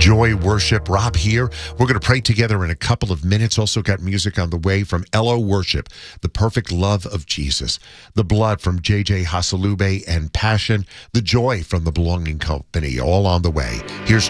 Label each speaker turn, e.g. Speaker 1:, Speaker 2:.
Speaker 1: Joy Worship. Rob here. We're going to pray together in a couple of minutes. Also got music on the way from Elo Worship, The Perfect Love of Jesus, The Blood from JJ Hasalube and Passion, The Joy from The Belonging Company, all on the way. Here's